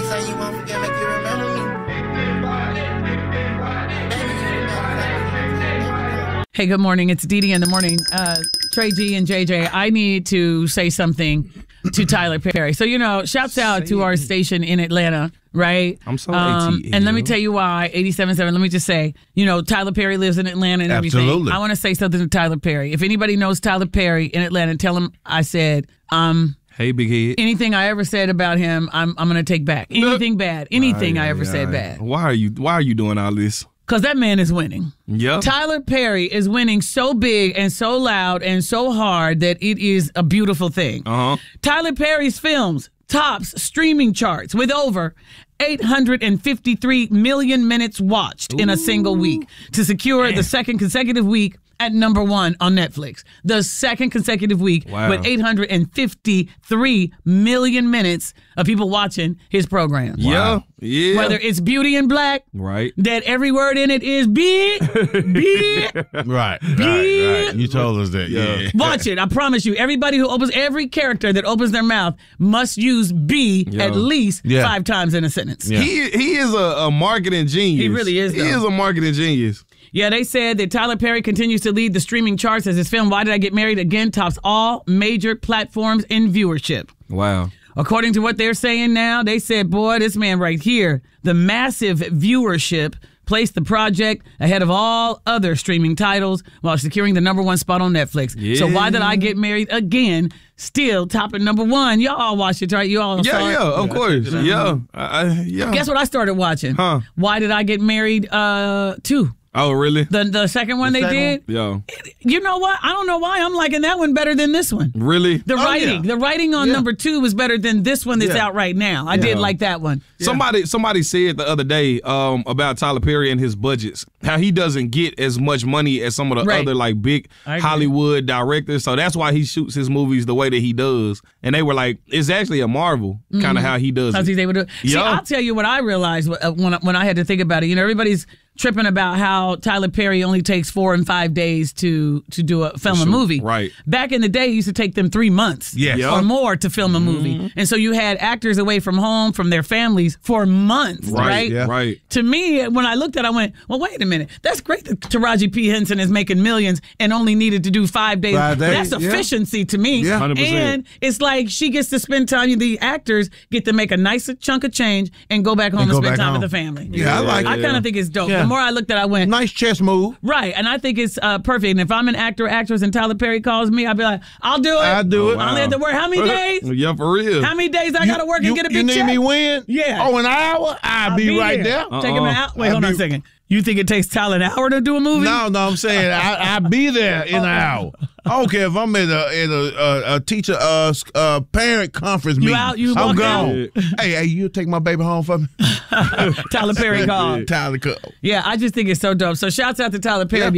say you won't forget, make you remember me. Hey, good morning. It's Dee Dee in the morning. Trey G and JJ, I need to say something to Tyler Perry. So, shouts out to our station in Atlanta, right? I'm so ATL. And let me tell you why, 87.7, let me just say, Tyler Perry lives in Atlanta and everything. Absolutely. I want to say something to Tyler Perry. If anybody knows Tyler Perry in Atlanta, tell him I said, hey, big head. anything I ever said about him, I'm going to take back. Anything bad. Anything I ever said bad. Why are you doing all this? Because that man is winning. Yeah. Tyler Perry is winning so big and so loud and so hard that it is a beautiful thing. Tyler Perry's films tops streaming charts with over 853 million minutes watched in a single week to secure the second consecutive week at number one on Netflix. The second consecutive week with 853 million minutes of people watching his program. Yeah. Yeah. Whether it's Beauty in Black, right, that every word in it is big, right. You told us that. Yeah. Watch it. I promise you. Everybody every character that opens their mouth must use B at least 5 times in a sentence. Yeah. He is a marketing genius. He really is, though. He is a marketing genius. Yeah, they said that Tyler Perry continues to lead the streaming charts as his film Why Did I Get Married Again tops all major platforms in viewership. Wow. According to what they're saying now, they said, boy, this man right here, the massive viewership placed the project ahead of all other streaming titles while securing the number one spot on Netflix. Yeah. So Why Did I Get Married Again still topping number one. Y'all all watched it, right? You all saw it? Yeah, of course. Yeah. Guess what I started watching? Why Did I Get Married 2? Oh, really? The second one they did? Yeah. You know what? I don't know why I'm liking that one better than this one. Really? The writing on number 2 was better than this one that's out right now. I did like that one. Yeah. Somebody said the other day about Tyler Perry and his budgets, how he doesn't get as much money as some of the other like big Hollywood directors. So that's why he shoots his movies the way that he does. And they were like, it's actually a marvel kind of how he does it. He's able to. See, I'll tell you what I realized when I had to think about it. Everybody's tripping about how Tyler Perry only takes 4 and 5 days to film a movie. Right. Back in the day, it used to take them 3 months or more to film a movie. And so you had actors away from home, from their families for months, right? Yeah. Right. To me, when I looked at it, I went, well, wait a minute. That's great that Taraji P. Henson is making millions and only needed to do 5 days. That's efficiency to me. Yeah. 100%. And it's like she gets to spend time, the actors get to make a nice chunk of change and go back home and spend time with the family. Yeah, I like it. I kind of think it's dope. Yeah. The more I looked at it, I went, nice chess move. Right. And I think it's perfect. And if I'm an actor or actress and Tyler Perry calls me, I'll be like, I'll do it. I'll do it. I only have to work how many days? Yeah, for real. How many days I got to work and get a big check? You need me when? Yeah. Oh, an hour? I'll be right there. Take him an hour. Wait, hold on a second. You think it takes Tyler an hour to do a movie? No, I'm saying I'll be there in an hour. I don't care if I'm at a teacher parent conference meeting. I'm gone. Hey, you take my baby home for me? Tyler Perry called. Tyler called. Yeah, I just think it's so dope. So shouts out to Tyler Perry.